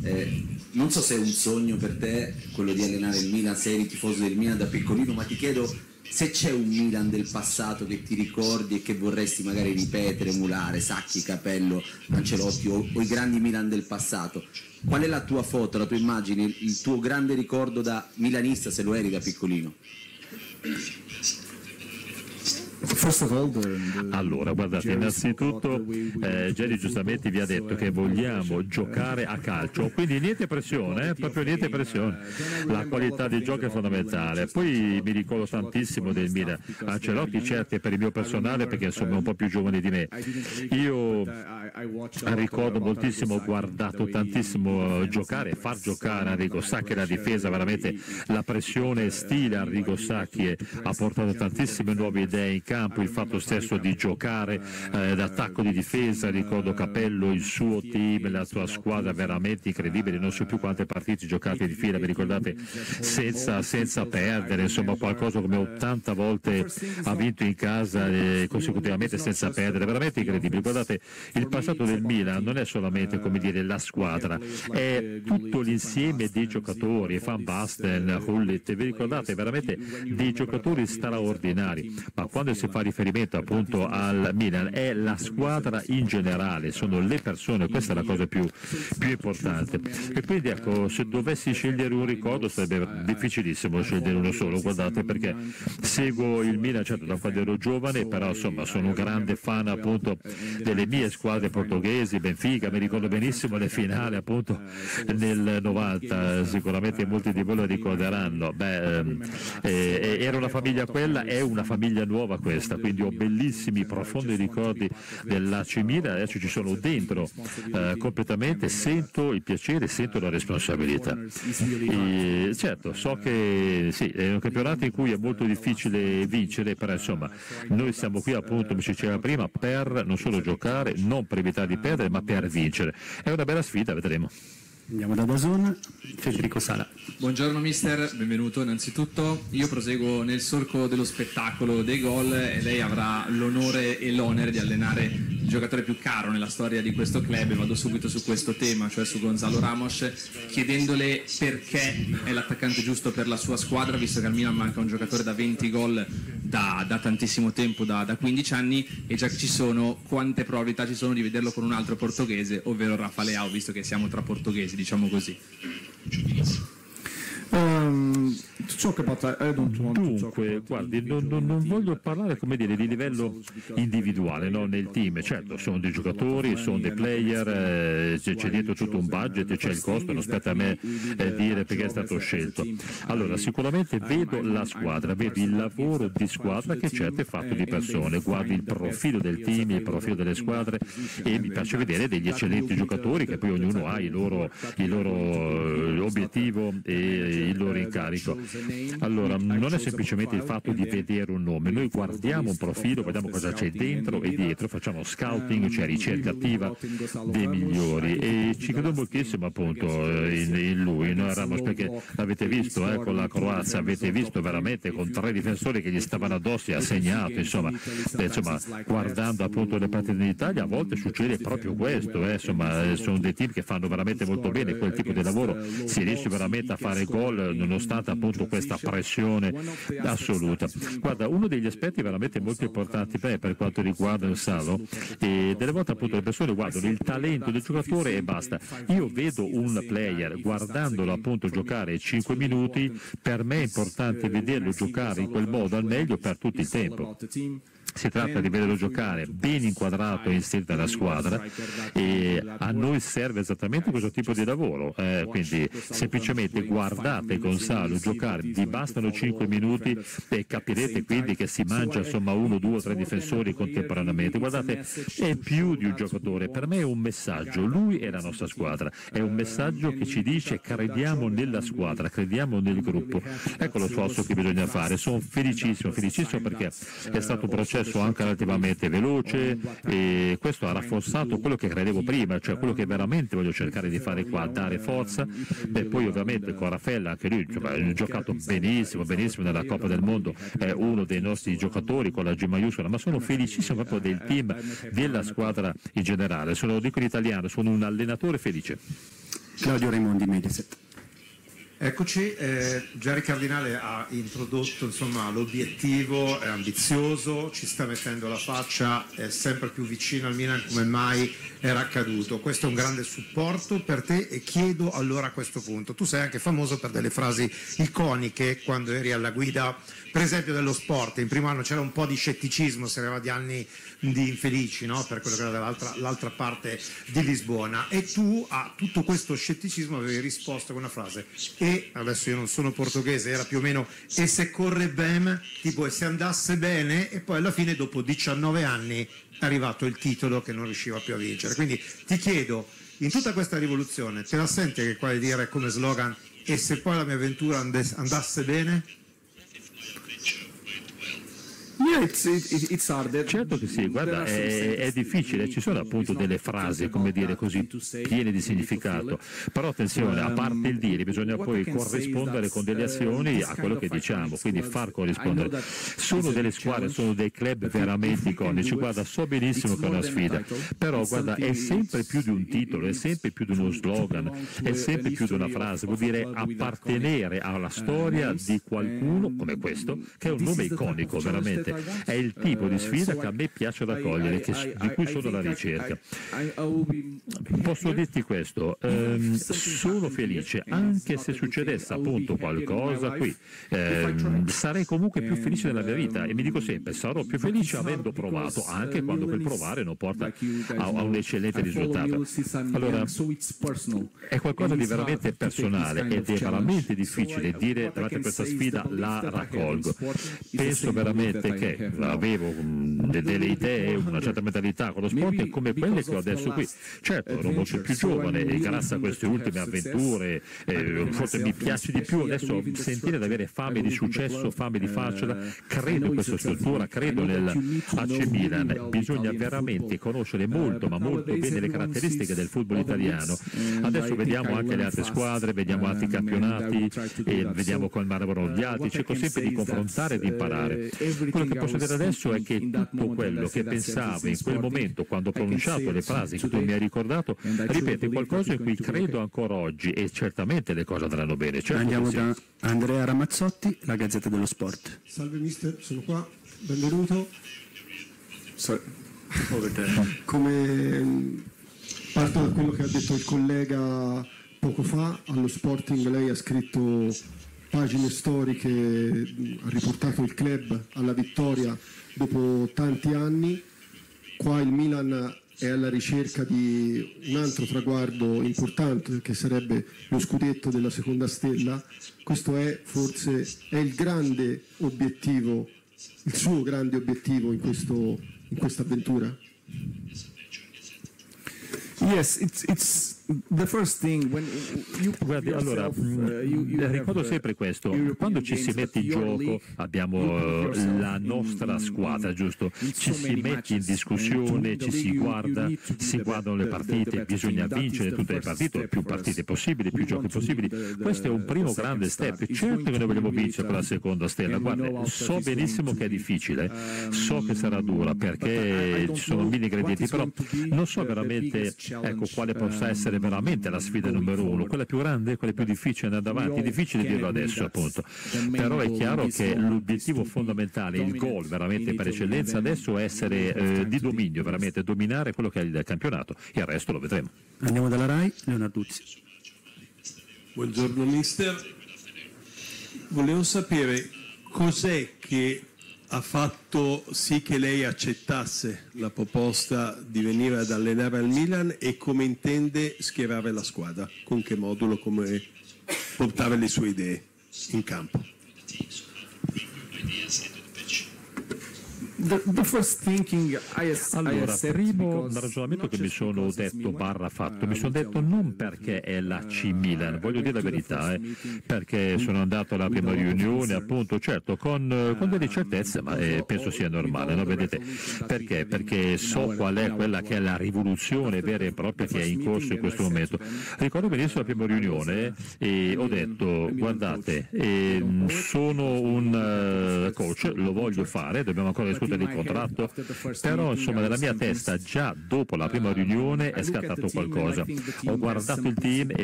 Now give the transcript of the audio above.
Non so se è un sogno per te quello di allenare il Milan, se eri tifoso del Milan da piccolino, ma ti chiedo se c'è un Milan del passato che ti ricordi e che vorresti magari ripetere, emulare, Sacchi, Capello, Ancelotti o i grandi Milan del passato. Qual è la tua foto, la tua immagine, il tuo grande ricordo da milanista, se lo eri da piccolino? Allora, guardate, innanzitutto Jerry giustamente vi ha detto che vogliamo giocare a calcio, quindi niente pressione, proprio niente pressione. La qualità di gioco è fondamentale. Poi mi ricordo tantissimo del Milan, Ancelotti certo per il mio personale, perché insomma è un po' più giovane di me. Io ricordo moltissimo, ho guardato tantissimo giocare, far giocare Arrigo Sacchi, la difesa, veramente la pressione stile Arrigo Sacchi ha portato tantissime nuove idee in campo, il fatto stesso di giocare d'attacco, di difesa. Ricordo Capello, il suo team, la sua squadra veramente incredibile, non so più quante partite giocate di fila, vi ricordate, senza perdere, insomma qualcosa come 80 volte ha vinto in casa consecutivamente senza perdere, veramente incredibile. Guardate, il passato del Milan non è solamente, come dire, la squadra, è tutto l'insieme dei giocatori, Van Basten, Gullit, vi ricordate, veramente dei giocatori straordinari. Ma quando si fa riferimento appunto al Milan è la squadra in generale, sono le persone, questa è la cosa più importante. E quindi ecco, se dovessi scegliere un ricordo sarebbe difficilissimo scegliere uno solo, guardate, perché seguo il Milan certo da quando ero giovane, però insomma sono un grande fan appunto delle mie squadre portoghesi, Benfica, mi ricordo benissimo le finali appunto nel 90, sicuramente molti di voi lo ricorderanno. Era una famiglia quella, è una famiglia nuova questa, quindi ho bellissimi, profondi ricordi dell'AC Milan, adesso ci sono dentro completamente, sento il piacere, sento la responsabilità. E, certo, so che sì, è un campionato in cui è molto difficile vincere, però insomma noi siamo qui appunto, come si diceva prima, per non solo giocare, non per evitare di perdere, ma per vincere. È una bella sfida, vedremo. Andiamo da DAZN, Federico Sala. Buongiorno mister, benvenuto innanzitutto. Io proseguo nel solco dello spettacolo dei gol e lei avrà l'onore e l'onere di allenare il giocatore più caro nella storia di questo club, e vado subito su questo tema, cioè su Gonzalo Ramos, chiedendole perché è l'attaccante giusto per la sua squadra, visto che al Milan manca un giocatore da 20 gol da tantissimo tempo, da 15 anni, e già che ci sono, quante probabilità ci sono di vederlo con un altro portoghese, ovvero Rafa Leao, visto che siamo tra portoghesi, diciamo così. Dunque, guardi, non voglio parlare, come dire, di livello individuale, no, nel team. Certo, sono dei giocatori, sono dei player, c'è dietro tutto un budget, c'è il costo, non spetta a me dire perché è stato scelto. Allora, sicuramente vedo la squadra, vedo il lavoro di squadra che certo è fatto di persone, guardo il profilo del team, il profilo delle squadre, e mi piace vedere degli eccellenti giocatori che poi ognuno ha il loro obiettivo e il loro incarico. Allora, non è semplicemente il fatto di vedere un nome, noi guardiamo un profilo, vediamo cosa c'è dentro e dietro, facciamo scouting, cioè ricerca attiva dei migliori, e ci credo moltissimo appunto in lui, no, Ramos, perché l'avete visto con la Croazia, avete visto veramente con 3 difensori che gli stavano addosso e ha segnato, insomma, guardando appunto le partite in Italia a volte succede proprio questo, insomma, sono dei team che fanno veramente molto bene quel tipo di lavoro, si riesce veramente a fare gol nonostante appunto questa pressione assoluta. Guarda, uno degli aspetti veramente molto importanti per quanto riguarda il Salo, e delle volte appunto le persone guardano il talento del giocatore e basta. Io vedo un player, guardandolo appunto giocare 5 minuti, per me è importante vederlo giocare in quel modo al meglio per tutto il tempo. Si tratta di vederlo giocare ben inquadrato e inserito nella squadra, e a noi serve esattamente questo tipo di lavoro, quindi semplicemente guardate Gonzalo giocare, vi bastano 5 minuti e capirete quindi che si mangia insomma 1, 2 o 3 difensori contemporaneamente. Guardate, è più di un giocatore, per me è un messaggio, lui è la nostra squadra, è un messaggio che ci dice crediamo nella squadra, crediamo nel gruppo. Ecco lo sforzo che bisogna fare. Sono felicissimo perché è stato un processo anche relativamente veloce, e questo ha rafforzato quello che credevo prima, cioè quello che veramente voglio cercare di fare qua, dare forza. Poi ovviamente con Raffaella, anche lui ha giocato benissimo nella Coppa del Mondo, è uno dei nostri giocatori con la G maiuscola, ma sono felicissimo proprio del team, della squadra in generale. Dico in italiano, sono un allenatore felice. Claudio Raimondi, Mediaset. Eccoci, Jerry Cardinale ha introdotto l'obiettivo, è ambizioso, ci sta mettendo la faccia, è sempre più vicino al Milan come mai era accaduto. Questo è un grande supporto per te e chiedo allora a questo punto, tu sei anche famoso per delle frasi iconiche quando eri alla guida, per esempio dello sport, in primo anno c'era un po' di scetticismo, si arrivava di anni di infelici, no? Per quello che era l'altra parte di Lisbona, e tu a tutto questo scetticismo avevi risposto con una frase, e adesso io non sono portoghese, era più o meno e se corre bene, tipo e se andasse bene, e poi alla fine dopo 19 anni è arrivato il titolo che non riusciva più a vincere. Quindi ti chiedo, in tutta questa rivoluzione te la senti che qua di dire come slogan e se poi la mia avventura andasse bene? Certo che sì, guarda, è difficile, ci sono appunto delle frasi, come dire così, piene di significato, però attenzione, a parte il dire, bisogna poi corrispondere con delle azioni a quello che diciamo, quindi far corrispondere. Sono delle squadre, sono dei club veramente iconici, guarda, so benissimo che è una sfida, però guarda, è sempre più di un titolo, è sempre più di uno slogan, è sempre più di una frase, vuol dire appartenere alla storia di qualcuno come questo, che è un nome iconico veramente. È il tipo di sfida che a me piace raccogliere, di cui sono alla ricerca. Posso dirti questo, sono felice, anche se succedesse appunto qualcosa qui, sarei comunque più felice nella mia vita, e mi dico sempre, sarò più felice avendo provato, anche quando quel provare non porta a un eccellente risultato. Allora, è qualcosa di veramente personale ed è veramente difficile dire davanti a questa sfida la raccolgo. Penso veramente che avevo delle idee, una certa mentalità con lo sport come quelle che ho adesso qui. Certo, ero molto più giovane e grazie a queste ultime avventure forse mi piace di più adesso sentire di avere fame di successo, fame di farcela. Credo in questa struttura, credo nel AC Milan. Bisogna veramente conoscere molto, ma molto bene le caratteristiche del football italiano. Adesso vediamo anche le altre squadre, vediamo altri campionati e vediamo come lavorano gli altri. Cerco sempre di confrontare e di imparare. Quello che posso dire adesso è che tutto quello che pensavo in quel momento, quando ho pronunciato le frasi che tu mi hai ricordato, ripeto, qualcosa in cui credo ancora oggi, e certamente le cose andranno bene. Certo. Andiamo da Andrea Ramazzotti, la Gazzetta dello Sport. Salve mister, sono qua, benvenuto. Come parto da quello che ha detto il collega poco fa, allo Sporting lei ha scritto pagine storiche, ha riportato il club alla vittoria dopo tanti anni. Qua il Milan è alla ricerca di un altro traguardo importante che sarebbe lo scudetto della seconda stella. Questo è forse il grande obiettivo, il suo grande obiettivo in questa avventura? Yes, it's the first thing when you guardi, allora ricordo sempre questo, quando ci si mette in gioco abbiamo la nostra squadra, giusto? Ci si mette in discussione, ci si guardano le partite, bisogna vincere tutte le partite, più partite possibili, più giochi possibili. Questo è un primo grande step. Certo che noi vogliamo vincere con la seconda stella, guarda, so benissimo che è difficile, so che sarà dura perché ci sono mille ingredienti, però non so veramente quale possa essere veramente la sfida numero uno, quella più grande, quella più difficile andare avanti. È difficile dirlo adesso appunto, però è chiaro che l'obiettivo fondamentale, il goal veramente per eccellenza adesso è essere di dominio, veramente dominare quello che è il campionato, il resto lo vedremo. Andiamo dalla Rai, Leonarduzzi. Buongiorno mister, volevo sapere cos'è che ha fatto sì che lei accettasse la proposta di venire ad allenare al Milan e come intende schierare la squadra, con che modulo, come portare le sue idee in campo. Allora, primo ragionamento che mi sono detto fatto, mi sono detto non perché è la C Milan, voglio dire la verità, perché sono andato alla prima riunione appunto, certo con delle certezze, ma penso sia normale, no? Vedete, perché? Perché so qual è quella che è la rivoluzione vera e propria che è in corso in questo momento. Ricordo benissimo la prima riunione e ho detto guardate, sono un coach, lo voglio fare, dobbiamo ancora discutere del contratto, però insomma nella mia testa già dopo la prima riunione è scattato qualcosa. Ho guardato il team e